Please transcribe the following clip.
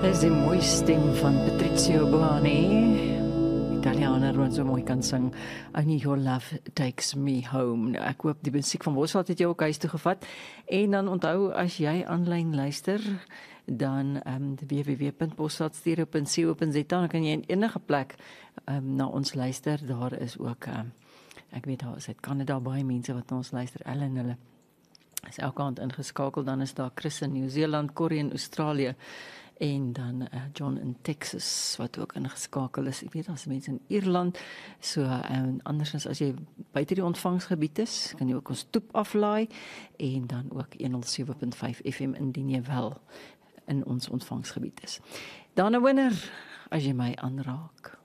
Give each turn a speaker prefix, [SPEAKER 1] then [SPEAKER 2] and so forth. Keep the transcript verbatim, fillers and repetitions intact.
[SPEAKER 1] Is die mooie stem van Patrizio Blani, Italianer wat so mooi kan sing. I Need Your Love Takes Me Home. Nou, ek hoop die musiek van Bosveld het jou ook huis toe gevat. En dan onthou, as jy aanlyn luister, dan um, w w w punt bosveldstereo punt co punt za, dan kan jy in enige plek um, na ons luister. Daar is ook, um, ek weet daar is uit Kanada baie mense wat na ons luister, Ellen hulle is elke aand ingeskakel. Dan is daar Chris in Nieu-Seeland, Corrie in Australië, en dan uh, John in Texas, wat ook ingeskakel is. Ek weet, as mense in Ierland, so, en andersins, as jy buite die ontvangsgebied is, kan jy ook ons toep aflaai, en dan ook honderd sewe punt vyf F M, indien jy wel in ons ontvangsgebied is. Dan 'n winner, as jy my aanraak.